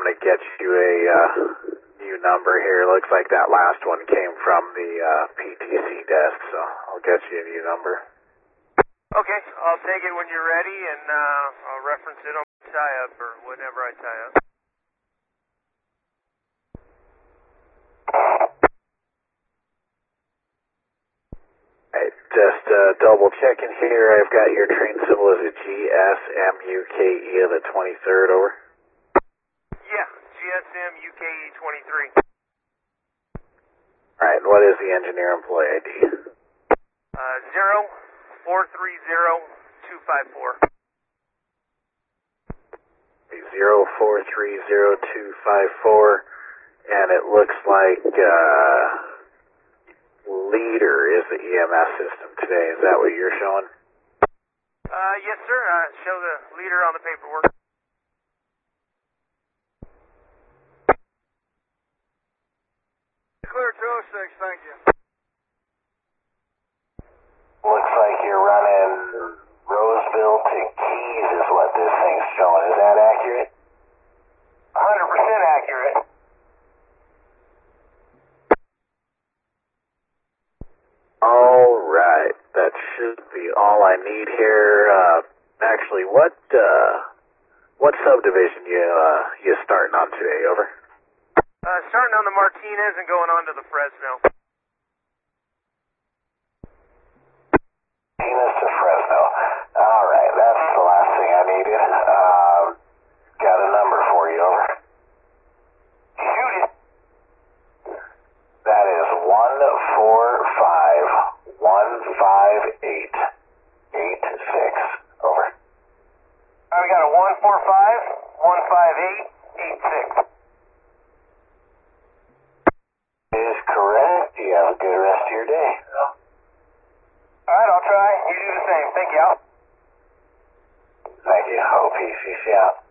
going to get you a new number here. Looks like that last one came from the PTC desk, so I'll get you a new number. Okay, I'll take it when you're ready, and I'll reference it on my tie-up or whenever I tie up. Alright, just double checking here. I've got your train symbol as a GSMUKE of the 23rd, over. Yeah, GSM UKE 23. Alright, and what is the engineer employee ID? 0430254. 0430254, and it looks like Leader is the EMS system today. Is that what you're showing? Yes, sir. Show the leader on the paperwork. Clear to 06, thank you. Looks like you're running Roseville to Keys is what this thing's showing. Is that accurate? 100% accurate. Alright, that should be all I need here. Actually, what subdivision you starting on today, over? Starting on the Martinez and going on to the Fresno. Martinez to Fresno. Alright, that's the last thing I needed. Got a number for you, over. Shoot it. That is 145-158-86. Over. We got a 145-158-86. Is correct. You have a good rest of your day. Alright, I'll try. You do the same. Thank you, Al. Thank you. OPCC out.